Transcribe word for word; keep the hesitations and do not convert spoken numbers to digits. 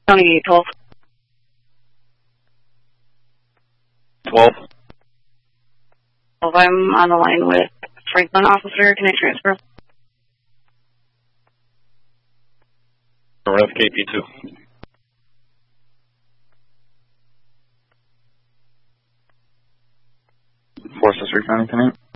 County twelve. twelve. twelve. I'm on the line with Franklin officer. Can I transfer? We're at K P two. Forces Recounty tonight.